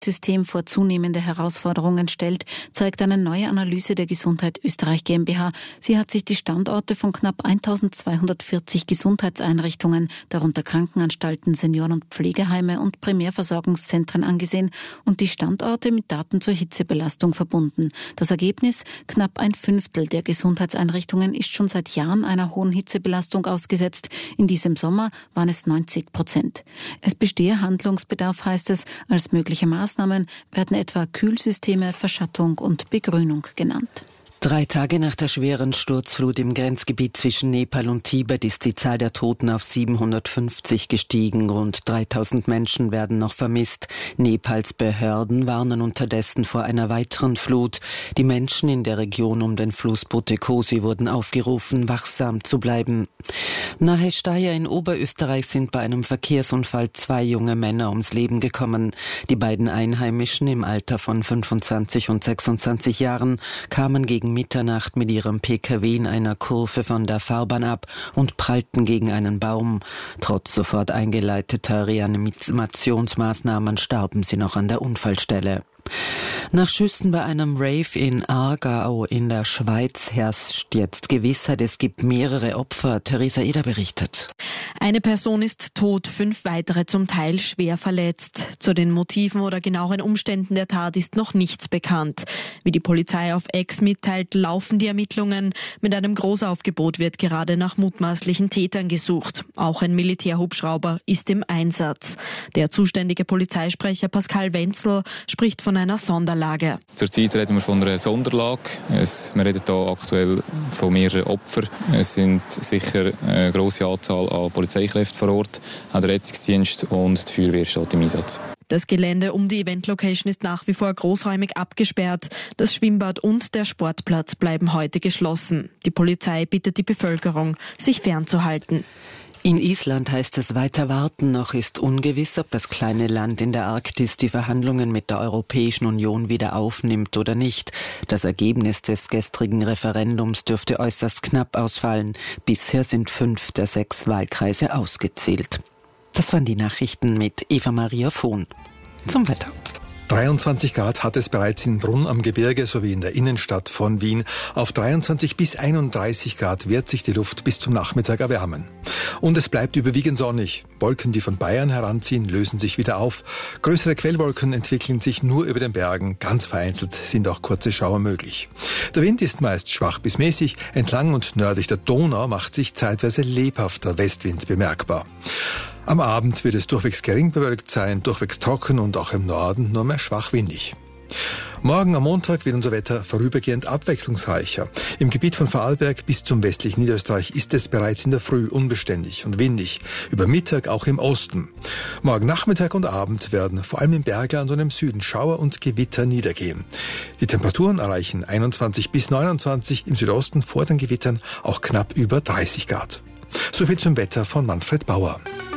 System vor zunehmende Herausforderungen stellt, zeigt eine neue Analyse der Gesundheit Österreich GmbH. Sie hat sich die Standorte von knapp 1240 Gesundheitseinrichtungen, darunter Krankenanstalten, Senioren- und Pflegeheime und Primärversorgungszentren angesehen und die Standorte mit Daten zur Hitzebelastung verbunden. Das Ergebnis: knapp ein Fünftel der Gesundheitseinrichtungen ist schon seit Jahren einer hohen Hitzebelastung ausgesetzt. In diesem Sommer waren es 90%. Es bestehe Handlungsbedarf, heißt es. Als mögliche Maßnahmen werden etwa Kühlsysteme, Verschattung und Begrünung genannt. 3 Tage nach der schweren Sturzflut im Grenzgebiet zwischen Nepal und Tibet ist die Zahl der Toten auf 750 gestiegen. Rund 3000 Menschen werden noch vermisst. Nepals Behörden warnen unterdessen vor einer weiteren Flut. Die Menschen in der Region um den Fluss Butikosi wurden aufgerufen, wachsam zu bleiben. Nahe Steyr in Oberösterreich sind bei einem Verkehrsunfall 2 junge Männer ums Leben gekommen. Die beiden Einheimischen im Alter von 25 und 26 Jahren kamen gegen Mitternacht mit ihrem Pkw in einer Kurve von der Fahrbahn ab und prallten gegen einen Baum. Trotz sofort eingeleiteter Reanimationsmaßnahmen starben sie noch an der Unfallstelle. Nach Schüssen bei einem Rave in Aargau in der Schweiz herrscht jetzt Gewissheit, es gibt mehrere Opfer. Theresa Eder berichtet. Eine Person ist tot, 5 weitere zum Teil schwer verletzt. Zu den Motiven oder genaueren Umständen der Tat ist noch nichts bekannt. Wie die Polizei auf X mitteilt, laufen die Ermittlungen. Mit einem Großaufgebot wird gerade nach mutmaßlichen Tätern gesucht. Auch ein Militärhubschrauber ist im Einsatz. Der zuständige Polizeisprecher Pascal Wenzel spricht von einer Sonderlage. Zurzeit reden wir von einer Sonderlage. Wir reden hier aktuell von mehreren Opfern. Es sind sicher eine grosse Anzahl an Polizeikräften vor Ort, auch der Rettungsdienst und die Feuerwehr steht im Einsatz. Das Gelände um die Eventlocation ist nach wie vor großräumig abgesperrt. Das Schwimmbad und der Sportplatz bleiben heute geschlossen. Die Polizei bittet die Bevölkerung, sich fernzuhalten. In Island heißt es weiter warten. Noch ist ungewiss, ob das kleine Land in der Arktis die Verhandlungen mit der Europäischen Union wieder aufnimmt oder nicht. Das Ergebnis des gestrigen Referendums dürfte äußerst knapp ausfallen. Bisher sind 5 der 6 Wahlkreise ausgezählt. Das waren die Nachrichten mit Eva-Maria Vohn. Zum Wetter. 23 Grad hat es bereits in Brunn am Gebirge sowie in der Innenstadt von Wien. Auf 23 bis 31 Grad wird sich die Luft bis zum Nachmittag erwärmen. Und es bleibt überwiegend sonnig. Wolken, die von Bayern heranziehen, lösen sich wieder auf. Größere Quellwolken entwickeln sich nur über den Bergen. Ganz vereinzelt sind auch kurze Schauer möglich. Der Wind ist meist schwach bis mäßig. Entlang und nördlich der Donau macht sich zeitweise lebhafter Westwind bemerkbar. Am Abend wird es durchwegs gering bewölkt sein, durchwegs trocken und auch im Norden nur mehr schwach windig. Morgen am Montag wird unser Wetter vorübergehend abwechslungsreicher. Im Gebiet von Vorarlberg bis zum westlichen Niederösterreich ist es bereits in der Früh unbeständig und windig, über Mittag auch im Osten. Morgen Nachmittag und Abend werden vor allem im Bergland und im Süden Schauer und Gewitter niedergehen. Die Temperaturen erreichen 21 bis 29, im Südosten vor den Gewittern auch knapp über 30 Grad. Soviel zum Wetter von Manfred Bauer.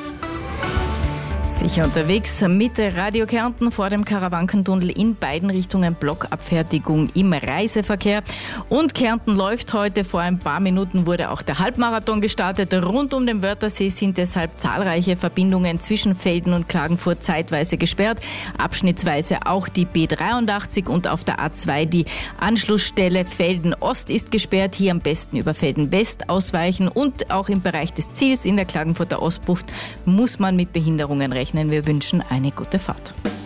Sicher unterwegs mit Radio Kärnten vor dem Karawankentunnel in beiden Richtungen, Blockabfertigung im Reiseverkehr. Und Kärnten läuft heute. Vor ein paar Minuten wurde auch der Halbmarathon gestartet. Rund um den Wörthersee sind deshalb zahlreiche Verbindungen zwischen Velden und Klagenfurt zeitweise gesperrt. Abschnittsweise auch die B83 und auf der A2 die Anschlussstelle Velden Ost ist gesperrt. Hier am besten über Velden West ausweichen. Und auch im Bereich des Ziels in der Klagenfurter Ostbucht muss man mit Behinderungen rechnen. Wir wünschen eine gute Fahrt.